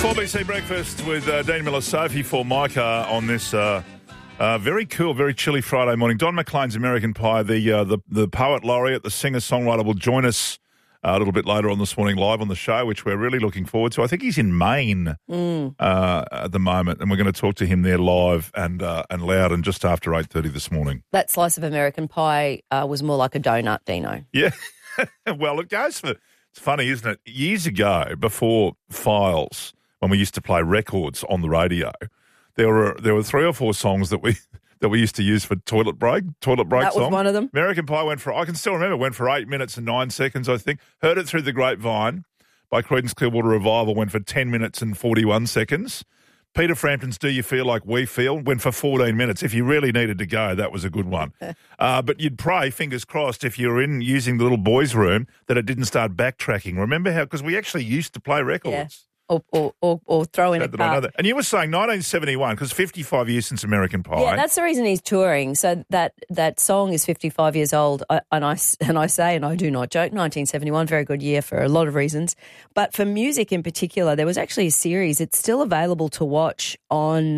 4BC Breakfast with Dean Miller, Sophie for Micah on this very cool, very chilly Friday morning. Don McLean's American Pie, the poet laureate, the singer-songwriter, will join us a little bit later on this morning live on the show, which we're really looking forward to. I think he's in Maine at the moment, and we're going to talk to him there live and loud and just after 8:30 this morning. That slice of American pie was more like a donut, Dino. Yeah. Well, it goes for... It's funny, isn't it? Years ago, before Files, when we used to play records on the radio, there were 3 or 4 songs that we used to use for toilet break songs. That was one of them. American Pie I can still remember, went for 8 minutes and 9 seconds, I think. Heard It Through the Grapevine by Creedence Clearwater Revival went for 10 minutes and 41 seconds. Peter Frampton's Do You Feel Like We Feel went for 14 minutes. If you really needed to go, that was a good one. But you'd pray, fingers crossed, if you were in using the little boys' room, that it didn't start backtracking. Remember how, because we actually used to play records. Yeah. Or throw in a cup. And you were saying 1971, because 55 years since American Pie. Yeah, that's the reason he's touring. So that song is 55 years old. And I say, and I do not joke, 1971, very good year for a lot of reasons. But for music in particular, there was actually a series. It's still available to watch on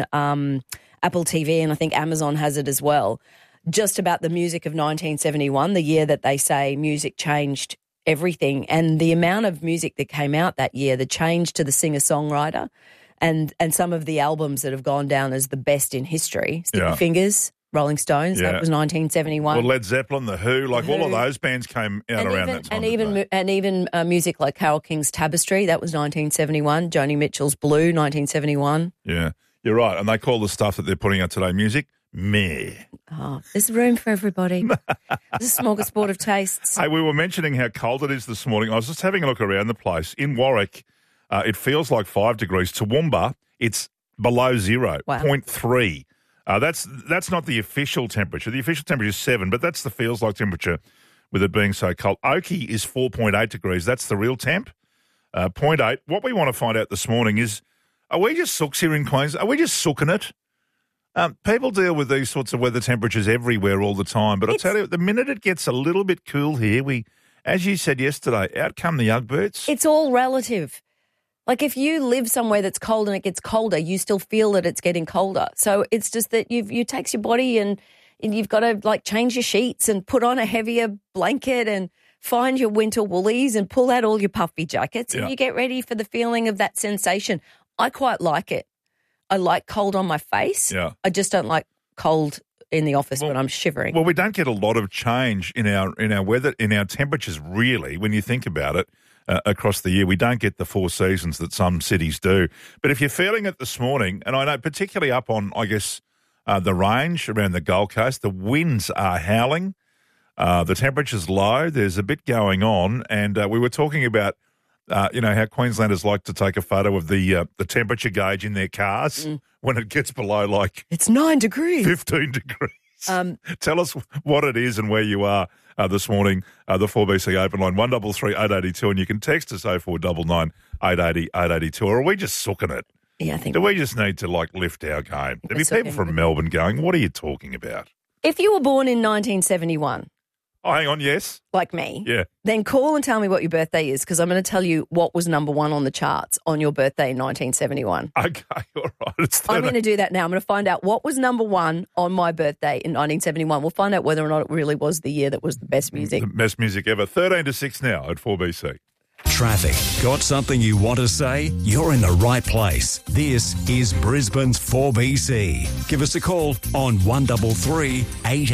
Apple TV, and I think Amazon has it as well, just about the music of 1971, the year that they say music changed everything, and the amount of music that came out that year, the change to the singer-songwriter, and some of the albums that have gone down as the best in history. Sticky Fingers, Rolling Stones, that was 1971. Well, Led Zeppelin, The Who, all of those bands came out around that time. And even music like Carole King's Tapestry, that was 1971. Joni Mitchell's Blue, 1971. Yeah, you're right. And they call the stuff that they're putting out today music meh. Oh, there's room for everybody. There's a smorgasbord of tastes. Hey, we were mentioning how cold it is this morning. I was just having a look around the place. In Warwick, it feels like 5 degrees. Toowoomba, it's below 0, wow. 0.3. That's not the official temperature. The official temperature is 7, but that's the feels like temperature with it being so cold. Oakey is 4.8 degrees. That's the real temp. 0.8. What we want to find out this morning is, are we just sooks here in Queensland? Are we just sooking it? People deal with these sorts of weather temperatures everywhere all the time, but I tell you, the minute it gets a little bit cool here, as you said yesterday, out come the Ugberts. It's all relative. Like if you live somewhere that's cold and it gets colder, you still feel that it's getting colder. So it's just that you takes your body and you've got to change your sheets and put on a heavier blanket and find your winter woolies and pull out all your puffy jackets and you get ready for the feeling of that sensation. I quite like it. I like cold on my face. Yeah. I just don't like cold in the office when I'm shivering. Well, we don't get a lot of change in our weather, in our temperatures, really, when you think about it, across the year. We don't get the 4 seasons that some cities do. But if you're feeling it this morning, and I know particularly up on, I guess, the range around the Gold Coast, the winds are howling, the temperature's low, there's a bit going on, and we were talking about how Queenslanders like to take a photo of the temperature gauge in their cars when it gets below it's 9 degrees, 15 degrees. Tell us what it is and where you are this morning. The 4BC open line 133 882, and you can text us 0499 880 882. Or are we just sooking it? Yeah, I think. Do we just need to lift our game? There'll be people from Melbourne going, "What are you talking about?" If you were born in 1971. Oh, hang on, yes. Like me. Yeah. Then call and tell me what your birthday is, because I'm going to tell you what was number 1 on the charts on your birthday in 1971. Okay, all right. I'm going to do that now. I'm going to find out what was number 1 on my birthday in 1971. We'll find out whether or not it really was the year that was the best music. The best music ever. 13 to 6 now at 4BC. Traffic. Got something you want to say? You're in the right place. This is Brisbane's 4BC. Give us a call on 133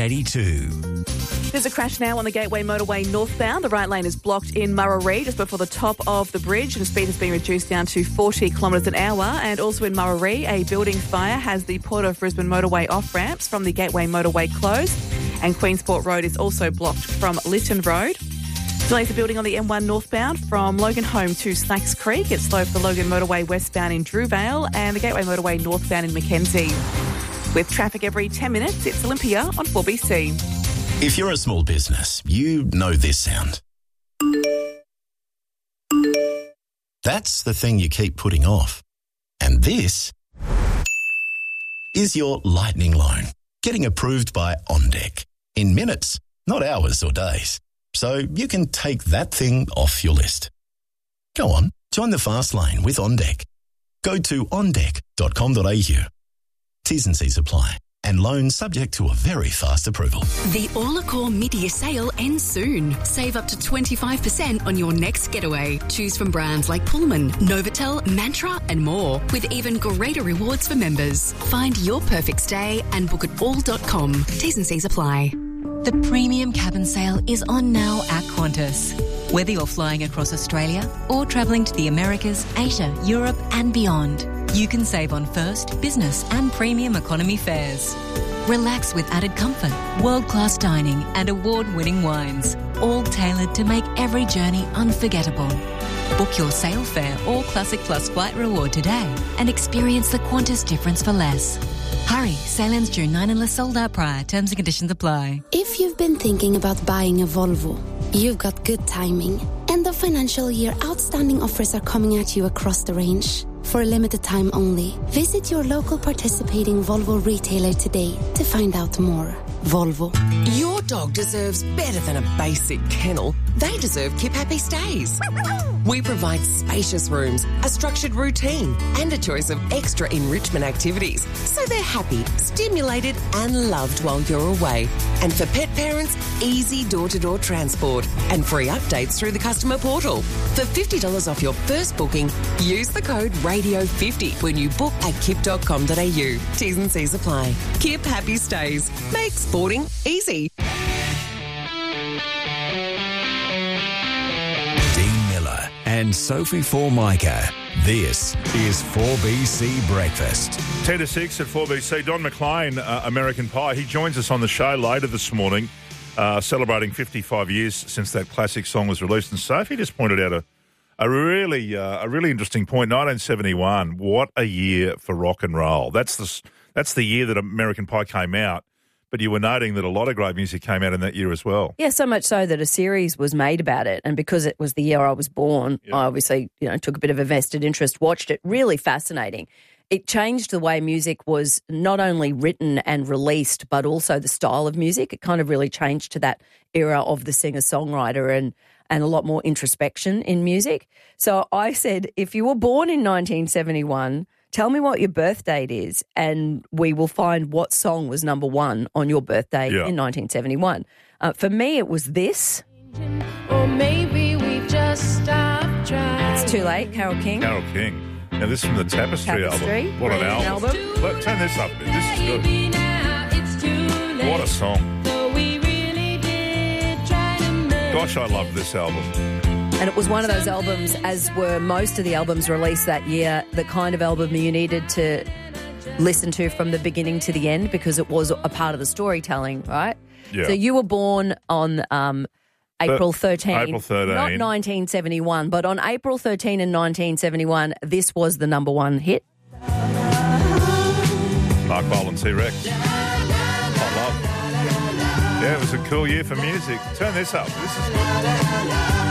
882. There's a crash now on the Gateway Motorway northbound. The right lane is blocked in Murarrie just before the top of the bridge, and speed has been reduced down to 40 kilometres an hour. And also in Murarrie, a building fire has the Port of Brisbane motorway off-ramps from the Gateway Motorway closed, and Queensport Road is also blocked from Lytton Road. Delays are building on the M1 northbound from Logan Home to Snacks Creek. It's slow for the Logan Motorway westbound in Drewvale and the Gateway Motorway northbound in Mackenzie. With traffic every 10 minutes, it's Olympia on 4BC. If you're a small business, you know this sound. That's the thing you keep putting off. And this is your lightning loan, getting approved by OnDeck in minutes, not hours or days. So you can take that thing off your list. Go on, join the fast lane with OnDeck. Go to ondeck.com.au. T's and C's apply. And loans subject to a very fast approval. The All-Accor mid-year sale ends soon. Save up to 25% on your next getaway. Choose from brands like Pullman, Novotel, Mantra and more, with even greater rewards for members. Find your perfect stay and book at all.com. T's and C's apply. The premium cabin sale is on now at Qantas. Whether you're flying across Australia or travelling to the Americas, Asia, Europe and beyond, you can save on first, business and premium economy fares. Relax with added comfort, world-class dining and award-winning wines, all tailored to make every journey unforgettable. Book your Sail Fare or Classic Plus flight reward today and experience the Qantas difference for less. Hurry, sale ends June 9 unless sold out prior. Terms and conditions apply. If you've been thinking about buying a Volvo, you've got good timing. End of financial year outstanding offers are coming at you across the range. For a limited time only, visit your local participating Volvo retailer today to find out more. Volvo. Your dog deserves better than a basic kennel. They deserve Keep Happy Stays. We provide spacious rooms, a structured routine, and a choice of extra enrichment activities, so they're happy, stimulated, and loved while you're away. And for pet parents, easy door-to-door transport and free updates through the customer portal. For $50 off your first booking, use the code RADIO50 when you book at kip.com.au. T's and C's apply. Kip Happy Stays. Make sporting easy. Dean Miller and Sophie Formica. This is 4BC Breakfast. 10 to 6 at 4BC. Don McLean, American Pie. He joins us on the show later this morning, celebrating 55 years since that classic song was released. And Sophie just pointed out a really interesting point. 1971. What a year for rock and roll. That's the year that American Pie came out. But you were noting that a lot of great music came out in that year as well. Yeah, so much so that a series was made about it. And because it was the year I was born, I obviously, took a bit of a vested interest, watched it. Really fascinating. It changed the way music was not only written and released, but also the style of music. It kind of really changed to that era of the singer-songwriter and a lot more introspection in music. So I said, if you were born in 1971, tell me what your birth date is, and we will find what song was number one on your birthday in 1971. For me, it was this. Or maybe we just stopped trying. It's Too Late, Carole King. Carole King. Now, this is from the Tapestry album. What an album. Look, turn this up. This is good. What a song. Gosh, I love this album. And it was one of those albums, as were most of the albums released that year, the kind of album you needed to listen to from the beginning to the end because it was a part of the storytelling, right? Yeah. So you were born on April 13. April 13. Not 1971, but on April 13 in 1971, this was the number one hit. Mark Bolan, T-Rex. I love. Yeah, it was a cool year for music. Turn this up. This is good.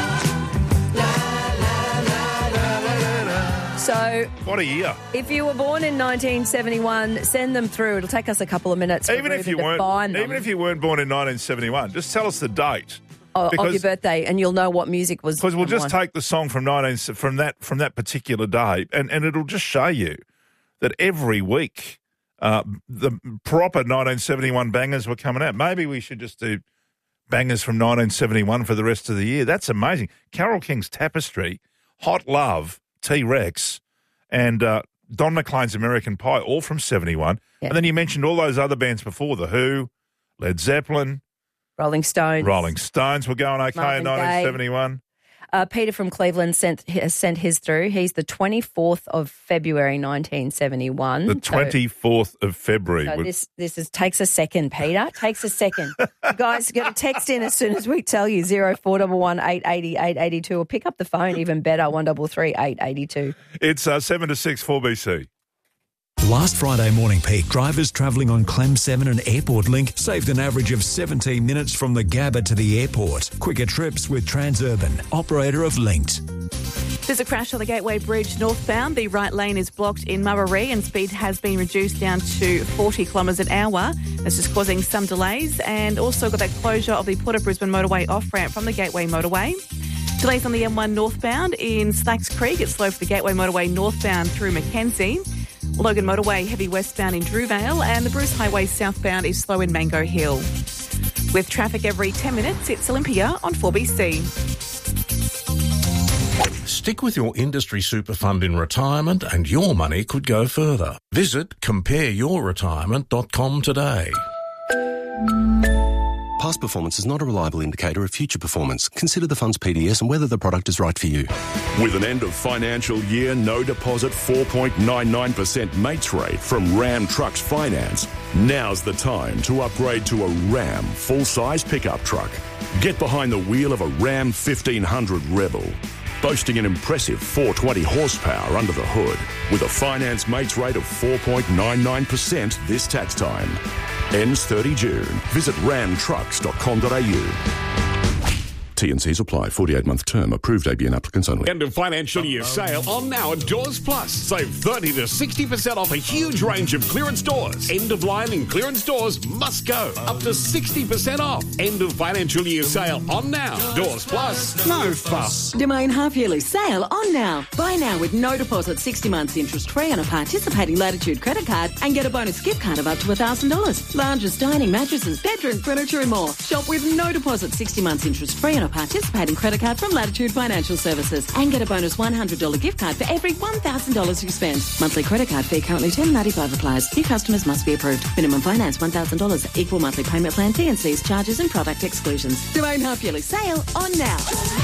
So, what a year. If you were born in 1971, send them through. It'll take us a couple of minutes even if you weren't born in 1971, just tell us the date of your birthday, and you'll know what music was. Because we'll just take the song from that particular day, and it'll just show you that every week the proper 1971 bangers were coming out. Maybe we should just do bangers from 1971 for the rest of the year. That's amazing. Carole King's Tapestry, Hot Love, T-Rex, and Don McLean's American Pie, all from 71. Yeah. And then you mentioned all those other bands before, The Who, Led Zeppelin. Rolling Stones. Rolling Stones were going okay Marvin in 1971. Peter from Cleveland sent his through. He's the 24th of February, 1971. The 24th of February. So this takes a second, Peter. Takes a second. You guys get a text in as soon as we tell you, 0411 880 882, or pick up the phone, even better, 133 882. It's 7 to 6, 4BC. Last Friday morning peak, drivers travelling on Clem 7 and Airport Link saved an average of 17 minutes from the Gabba to the airport. Quicker trips with Transurban, operator of Linked. There's a crash on the Gateway Bridge northbound. The right lane is blocked in Murray and speed has been reduced down to 40 kilometres an hour. That's just causing some delays, and also got that closure of the Port of Brisbane motorway off-ramp from the Gateway motorway. Delays on the M1 northbound in Slacks Creek. It's slow for the Gateway Motorway northbound through Mackenzie. Logan Motorway heavy westbound in Drewvale, and the Bruce Highway southbound is slow in Mango Hill. With traffic every 10 minutes, it's Olympia on 4BC. Stick with your industry super fund in retirement and your money could go further. Visit compareyourretirement.com today. Past performance is not a reliable indicator of future performance. Consider the fund's PDS and whether the product is right for you. With an end of financial year, no deposit 4.99% mates rate from Ram Trucks Finance, now's the time to upgrade to a Ram full-size pickup truck. Get behind the wheel of a Ram 1500 Rebel, boasting an impressive 420 horsepower under the hood, with a finance mates rate of 4.99% this tax time. Ends 30 June. Visit ramtrucks.com.au. T&Cs apply. 48-month term. Approved ABN applicants only. End of financial year sale on now at Doors Plus. Save 30 to 60% off a huge range of clearance doors. End of line and clearance doors must go. Up to 60% off. End of financial year sale on now. Doors Plus. No fuss. Domain half-yearly sale on now. Buy now with no deposit, 60 months interest-free on a participating Latitude credit card and get a bonus gift card of up to $1,000. Lounges, dining, mattresses, bedroom furniture and more. Shop with no deposit, 60 months interest-free on a participating credit card from Latitude Financial Services and get a bonus $100 gift card for every $1,000 you spend. Monthly credit card fee currently $10.95 applies. New customers must be approved. Minimum finance $1,000. Equal monthly payment plan, T&Cs, charges and product exclusions. Domain half-yearly sale on now.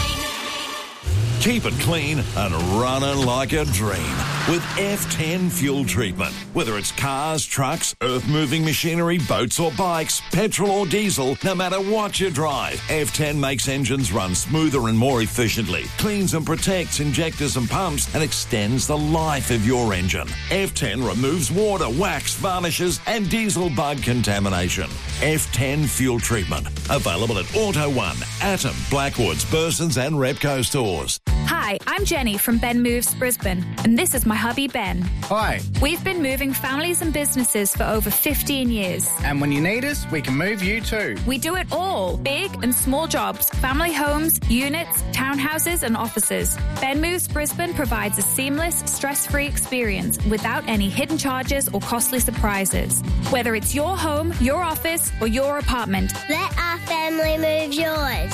Keep it clean and running like a dream with F10 fuel treatment. Whether it's cars, trucks, earth-moving machinery, boats or bikes, petrol or diesel, no matter what you drive, F10 makes engines run smoother and more efficiently, cleans and protects injectors and pumps, and extends the life of your engine. F10 removes water, wax, varnishes, and diesel bug contamination. F10 fuel treatment. Available at Auto One, Atom, Blackwoods, Bursons and Repco stores. Hi, I'm Jenny from Ben Moves Brisbane, and this is my hubby Ben. Hi. We've been moving families and businesses for over 15 years. And when you need us, we can move you too. We do it all, big and small jobs, family homes, units, townhouses and offices. Ben Moves Brisbane provides a seamless, stress-free experience without any hidden charges or costly surprises. Whether it's your home, your office or your apartment. Let our family move yours.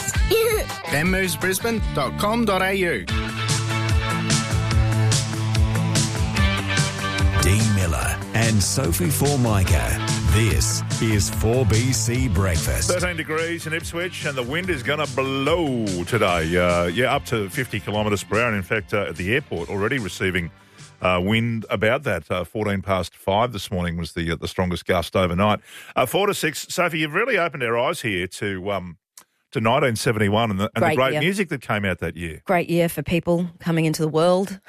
benmovesbrisbane.com.au. Dean Miller and Sophie Formica. This is 4BC Breakfast. 13 degrees in Ipswich and the wind is going to blow today. Up to 50 kilometres per hour. And in fact, at the airport already receiving wind about that. 14 past 5 this morning was the strongest gust overnight. 4 to 6. Sophie, you've really opened our eyes here to 1971 and the great music that came out that year. Great year for people coming into the world.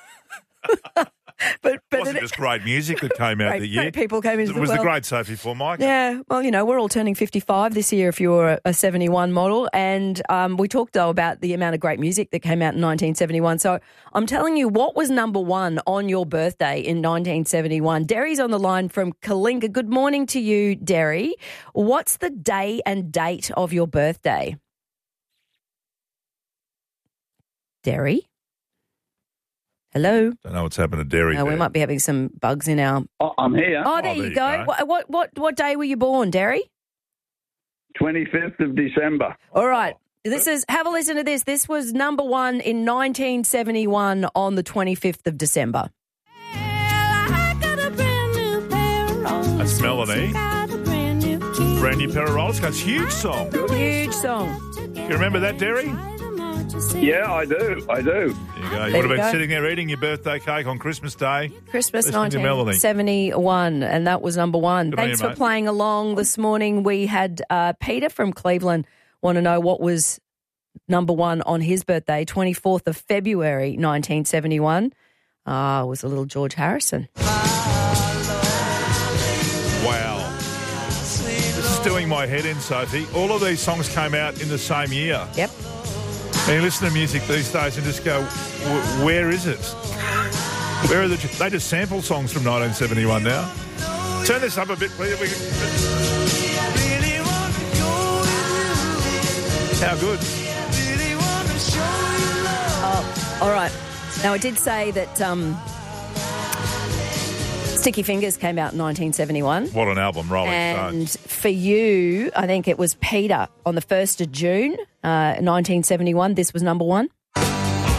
But it wasn't just great music that came out that year. Great people came into the world. It was the great Sophie Formica. Yeah, well, we're all turning 55 this year if you're a 71 model. And we talked, though, about the amount of great music that came out in 1971. So I'm telling you, what was number one on your birthday in 1971? Derry's on the line from Kalinga. Good morning to you, Derry. What's the day and date of your birthday? Derry? Hello? Don't know what's happened to Derry. We might be having some bugs in our... Oh, I'm here. Oh, there you go. What day were you born, Derry? 25th of December. All right. Have a listen to this. This was number one in 1971 on the 25th of December. That's Melanie. Brand new pair of roller skates. Huge song. Huge song. You remember that, Derry? Yeah, I do. There you go. You would have been sitting there eating your birthday cake on Christmas Day. Christmas 1971, and that was number one. Thanks for playing along this morning. We had Peter from Cleveland want to know what was number one on his birthday, 24th of February 1971. Was a little George Harrison. Wow. This is doing my head in, Sophie. All of these songs came out in the same year. Yep. And you listen to music these days and just go, where is it? Where are they just sample songs from 1971 now. Turn this up a bit, please. How good? All right. Now, I did say that Sticky Fingers came out in 1971. What an album, Rolling And Stones. for you, I think it was Peter on the 1st of June, 1971. This was number one.